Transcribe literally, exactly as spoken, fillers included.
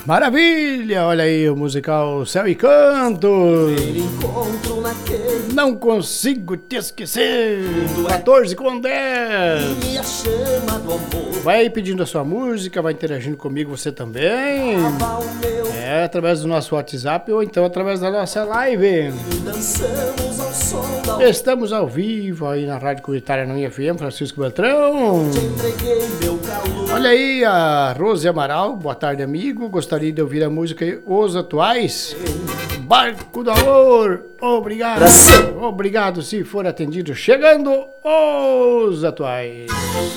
Maravilha! Olha aí o musical Céu e Cantos. Não consigo te esquecer. quatorze com dez. Vai pedindo a sua música, vai interagindo comigo você também. É, através do nosso WhatsApp ou então através da nossa live. Estamos ao vivo aí na Rádio Comunitária Não F M, Francisco Beltrão. Olha aí a Rose Amaral, boa tarde amigo, gostaria de ouvir a música Os Atuais, Barco do Amor, obrigado, obrigado se for atendido, chegando Os Atuais.